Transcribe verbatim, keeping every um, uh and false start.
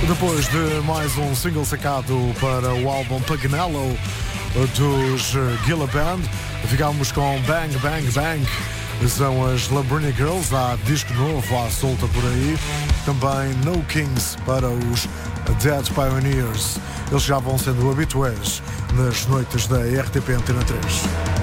Depois de mais um single sacado para o álbum Pagnello dos Gila Band, ficámos com Bang Bang Bang. São as Labrini Girls. Há disco novo à solta por aí. Também No Kings para os Dead Pioneers. Eles já vão sendo habituais nas noites da R T P Antena três.